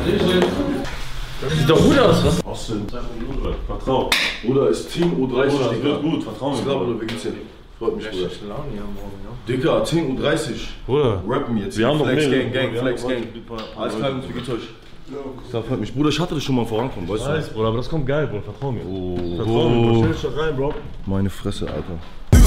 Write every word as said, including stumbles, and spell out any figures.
Sieht doch gut aus, was? Austin, vertrau. Bruder, ist zehn Uhr dreißig, Bruder, Digga. wird gut, vertrau mir. Bruder, wie geht's dir? Freut mich, Bruder. Digga, zehn Uhr dreißig. Bruder, rappen jetzt. wir haben noch Flex mehrere. Gang, Gang, Wir Flex haben Gang. noch Alles klar, wie geht's euch? Das freut mich. Bruder, ich hatte das schon mal vorankommen, weißt du? Weiß, Bruder, aber das kommt geil, Bruder, vertrau mir. Oh. Vertrau mir, Bruder. Stell dich doch rein, Bro. Meine Fresse, Alter.